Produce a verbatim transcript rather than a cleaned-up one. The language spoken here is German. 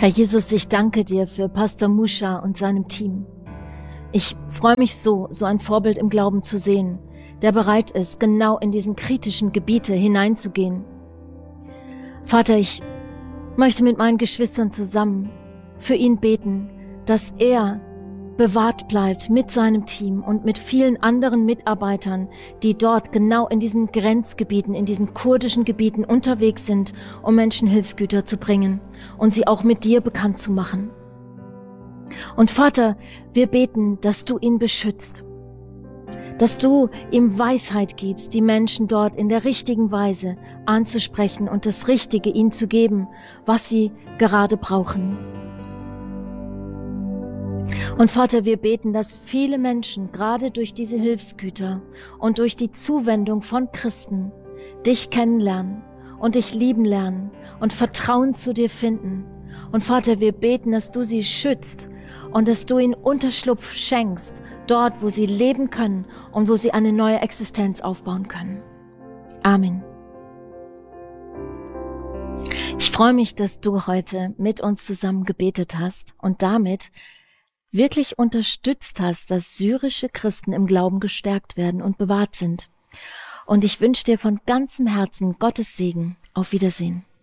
Herr Jesus, ich danke dir für Pastor Musha und seinem Team. Ich freue mich so, so ein Vorbild im Glauben zu sehen, der bereit ist, genau in diesen kritischen Gebiete hineinzugehen. Vater, ich möchte mit meinen Geschwistern zusammen für ihn beten, dass er bewahrt bleibt mit seinem Team und mit vielen anderen Mitarbeitern, die dort genau in diesen Grenzgebieten, in diesen kurdischen Gebieten unterwegs sind, um Menschen Hilfsgüter zu bringen und sie auch mit dir bekannt zu machen. Und Vater, wir beten, dass du ihn beschützt, dass du ihm Weisheit gibst, die Menschen dort in der richtigen Weise anzusprechen und das Richtige ihnen zu geben, was sie gerade brauchen. Und Vater, wir beten, dass viele Menschen gerade durch diese Hilfsgüter und durch die Zuwendung von Christen dich kennenlernen und dich lieben lernen und Vertrauen zu dir finden. Und Vater, wir beten, dass du sie schützt und dass du ihnen Unterschlupf schenkst, dort, wo sie leben können und wo sie eine neue Existenz aufbauen können. Amen. Ich freue mich, dass du heute mit uns zusammen gebetet hast und damit wirklich unterstützt hast, dass syrische Christen im Glauben gestärkt werden und bewahrt sind. Und ich wünsche dir von ganzem Herzen Gottes Segen. Auf Wiedersehen.